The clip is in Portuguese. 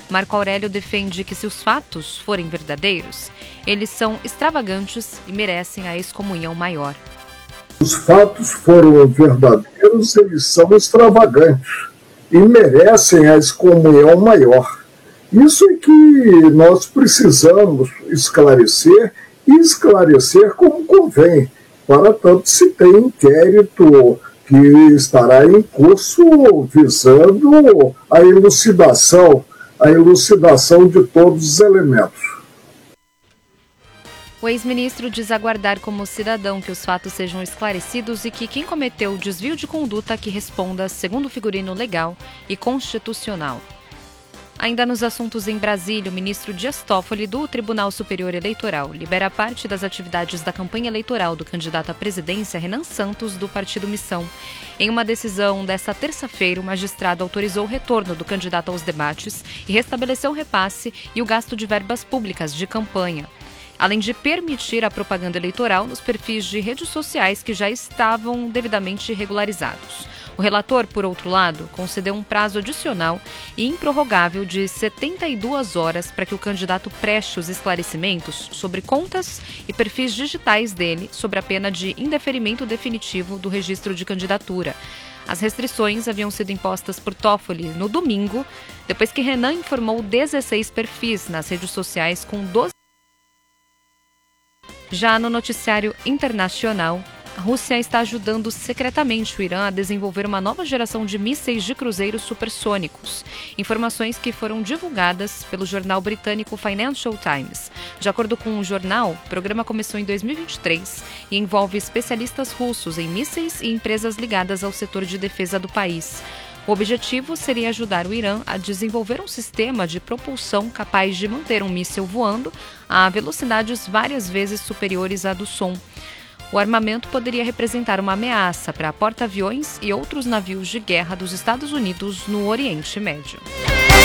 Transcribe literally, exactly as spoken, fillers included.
Marco Aurélio defende que, se os fatos forem verdadeiros, eles são extravagantes e merecem a excomunhão maior. Os fatos foram verdadeiros, eles são extravagantes e merecem a excomunhão maior. Isso é que nós precisamos esclarecer e esclarecer como convém. Para tanto, se tem inquérito que estará em curso visando a elucidação, a elucidação de todos os elementos. O ex-ministro diz aguardar como cidadão que os fatos sejam esclarecidos e que quem cometeu o desvio de conduta que responda segundo o figurino legal e constitucional. Ainda nos assuntos em Brasília, o ministro Dias Toffoli, do Tribunal Superior Eleitoral, libera parte das atividades da campanha eleitoral do candidato à presidência Renan Santos, do Partido Missão. Em uma decisão desta terça-feira, o magistrado autorizou o retorno do candidato aos debates e restabeleceu o repasse e o gasto de verbas públicas de campanha, além de permitir a propaganda eleitoral nos perfis de redes sociais que já estavam devidamente regularizados. O relator, por outro lado, concedeu um prazo adicional e improrrogável de setenta e duas horas para que o candidato preste os esclarecimentos sobre contas e perfis digitais dele, sob a pena de indeferimento definitivo do registro de candidatura. As restrições haviam sido impostas por Toffoli no domingo, depois que Renan informou dezesseis perfis nas redes sociais com doze. Já no noticiário internacional, a Rússia está ajudando secretamente o Irã a desenvolver uma nova geração de mísseis de cruzeiros supersônicos. Informações que foram divulgadas pelo jornal britânico Financial Times. De acordo com o jornal, o programa começou em dois mil e vinte e três e envolve especialistas russos em mísseis e empresas ligadas ao setor de defesa do país. O objetivo seria ajudar o Irã a desenvolver um sistema de propulsão capaz de manter um míssil voando a velocidades várias vezes superiores à do som. O armamento poderia representar uma ameaça para porta-aviões e outros navios de guerra dos Estados Unidos no Oriente Médio.